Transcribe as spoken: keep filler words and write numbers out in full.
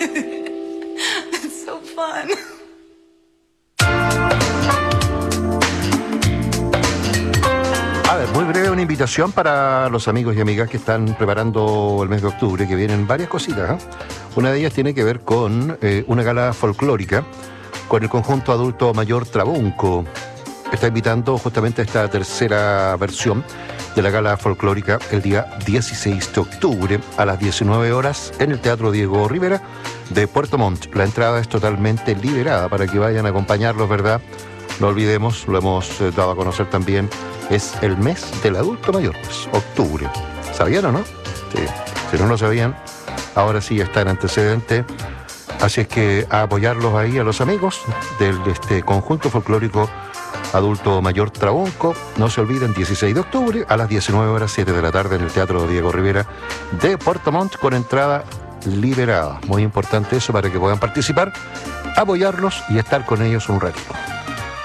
It's so fun. A ver, muy breve una invitación para los amigos y amigas que están preparando el mes de octubre, que vienen varias cositas, ¿eh? Una de ellas tiene que ver con eh, una gala folclórica con el conjunto adulto mayor Trabunco. Está invitando justamente a esta tercera versión de la gala folclórica el día dieciséis de octubre a las diecinueve horas en el Teatro Diego Rivera de Puerto Montt. La entrada es totalmente liberada para que vayan a acompañarlos, ¿verdad? No olvidemos, lo hemos eh, dado a conocer también, es el mes del adulto mayor, pues, octubre. ¿Sabían o no? Sí. Si no lo sabían, ahora sí está el antecedente. Así es que a apoyarlos ahí a los amigos del de este conjunto folclórico adulto mayor Trabunco. No se olviden, dieciséis de octubre a las diecinueve horas, siete de la tarde en el Teatro Diego Rivera de Puerto Montt con entrada liberada. Muy importante eso para que puedan participar, apoyarlos y estar con ellos un ratito.